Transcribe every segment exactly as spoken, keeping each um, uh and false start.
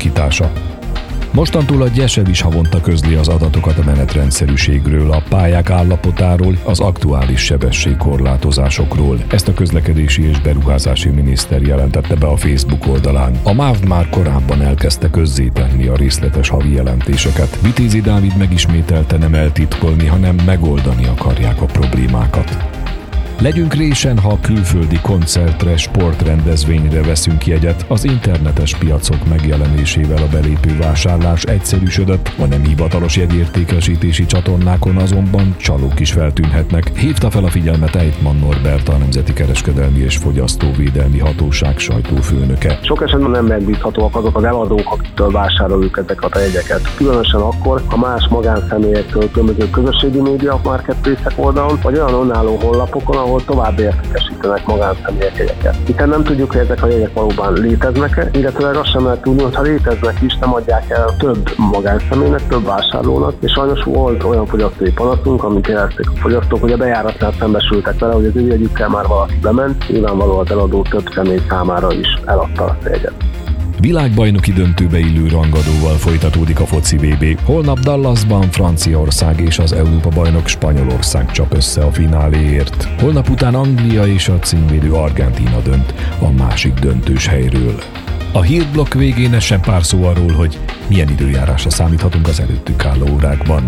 kialakítása. Mostantól a Gyesev is havonta közli az adatokat a menetrendszerűségről, a pályák állapotáról, az aktuális sebességkorlátozásokról. Ezt a közlekedési és beruházási miniszter jelentette be a Facebook oldalán. A MÁV már korábban elkezdte közzétenni a részletes havi jelentéseket. Vitézi Dávid megismételte, nem eltitkolni, hanem megoldani akarják a problémákat. Legyünk résen, ha külföldi koncertre, sportrendezvényre veszünk jegyet, az internetes piacok megjelenésével a belépő vásárlás egyszerűsödött, a nem hivatalos jegyértékesítési csatornákon azonban csalók is feltűnhetnek. Hívta fel a figyelmet Eitmann Norbert, a Nemzeti Kereskedelmi és Fogyasztóvédelmi Hatóság sajtófőnöke. Sok esetben nem megbízhatóak azok az eladók, akiktől vásároljuk ezeket a jegyeket. Különösen akkor, ha más magánszemélyektől, különböző közösségi média marketplace-ek oldalon, vagy olyan önálló honlapokon, ahol tovább értékesítenek magánszemélyek jegyeket. Hiszen nem tudjuk, hogy ezek a jegyek valóban léteznek-e, illetve azt sem lehet tudni, hogy ha léteznek is, nem adják el több magánszemélynek, több vásárlónak, és sajnos volt olyan fogyasztói panaszunk, amit jelezték a fogyasztók, hogy a bejáratnál szembesültek vele, hogy az ő jegyükkel már valaki bement, nyilvánvalóan az eladó több személy számára is eladta a jegyet. Világbajnoki döntőbe illő rangadóval folytatódik a foci vé bé. Holnap Dallasban Franciaország és az Európa-bajnok Spanyolország csap össze a fináléért. Holnap után Anglia és a címvédő Argentína dönt a másik döntős helyről. A hírblokk végén esem pár szó arról, hogy milyen időjárásra számíthatunk az előttük álló órákban.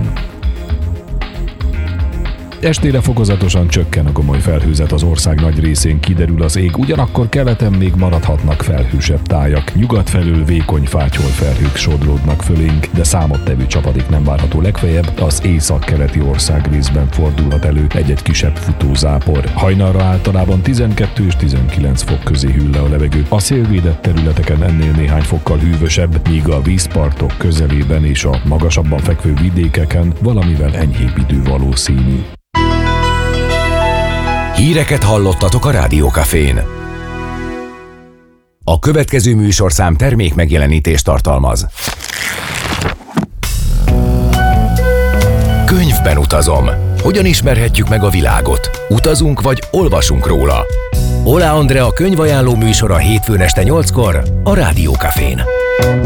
Estére fokozatosan csökken a gomoly felhőzet, az ország nagy részén kiderül az ég, ugyanakkor keleten még maradhatnak felhősebb tájak. Nyugat felől vékony fátyol felhők sodródnak fölénk, de számottevő csapadék nem várható, legfeljebb az észak-keleti ország részben fordulhat elő egy-egy kisebb futózápor. Hajnalra általában tizenkettő és tizenkilenc fok közé hűl le a levegő. A szélvédett területeken ennél néhány fokkal hűvösebb, míg a vízpartok közelében és a magasabban fekvő vidékeken valamivel enyhébb idő valószínű. Híreket hallottatok a Rádiókafén. A következő műsorszám termék megjelenítést tartalmaz. Könyvben utazom. Hogyan ismerhetjük meg a világot? Utazunk vagy olvasunk róla? Ola Andrea könyvajánló műsora hétfőn este nyolckor a Rádiókafén.